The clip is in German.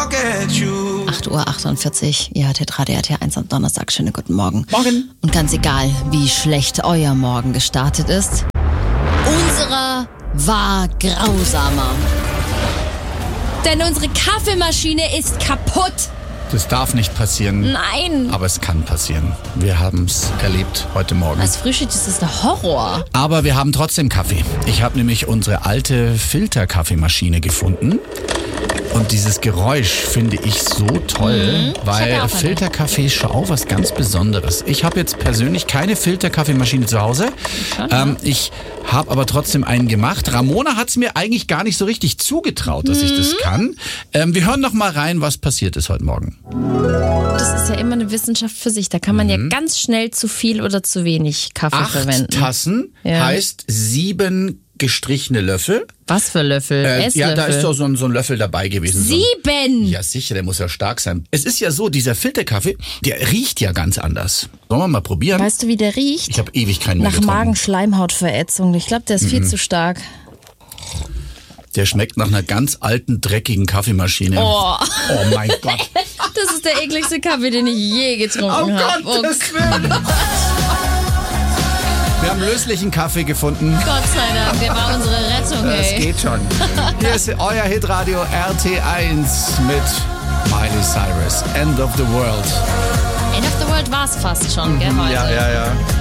forget you. 8:48 Uhr, ihr hört Radio RT1 am Donnerstag. Schönen guten Morgen. Morgen. Und ganz egal, wie schlecht euer Morgen gestartet ist, unserer war grausamer. Denn unsere Kaffeemaschine ist kaputt. Das darf nicht passieren. Nein. Aber es kann passieren. Wir haben es erlebt heute Morgen. Als Frühstück ist das der Horror. Aber wir haben trotzdem Kaffee. Ich habe nämlich unsere alte Filterkaffeemaschine gefunden. Und dieses Geräusch finde ich so toll, weil Filterkaffee ist schon auch was ganz Besonderes. Ich habe jetzt persönlich keine Filterkaffeemaschine zu Hause. Ich habe aber trotzdem einen gemacht. Ramona hat es mir eigentlich gar nicht so richtig zugetraut, dass ich das kann. Wir hören noch mal rein, was passiert ist heute Morgen. Das ist ja immer eine Wissenschaft für sich. Da kann man ja ganz schnell zu viel oder zu wenig Kaffee 8 verwenden. Tassen heißt 7 gestrichene Löffel. Was für Löffel? Esslöffel? Ja, da ist doch so ein Löffel dabei gewesen. 7! Ja, sicher, der muss ja stark sein. Es ist ja so, dieser Filterkaffee, der riecht ja ganz anders. Sollen wir mal probieren? Weißt du, wie der riecht? Ich habe ewig keinen mehr Nach getrunken. Magenschleimhautverätzung. Ich glaube, der ist viel zu stark. Der schmeckt nach einer ganz alten, dreckigen Kaffeemaschine. Oh mein Gott. Das ist der ekligste Kaffee, den ich je getrunken habe. Gottes Willen. Wir haben löslichen Kaffee gefunden. Gott sei Dank, der war unsere Rettung, Das ey. geht schon. Hier ist euer Hitradio RT1 mit Miley Cyrus. End of the World. End of the World war es fast schon, gell, heute. Ja.